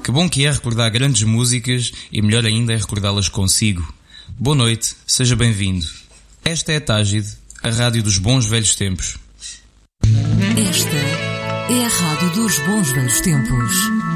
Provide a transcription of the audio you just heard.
Que bom que é recordar grandes músicas e melhor ainda é recordá-las consigo. Boa noite, seja bem-vindo. Esta é a Tágide, a rádio dos bons velhos tempos. Esta é a rádio dos bons velhos tempos.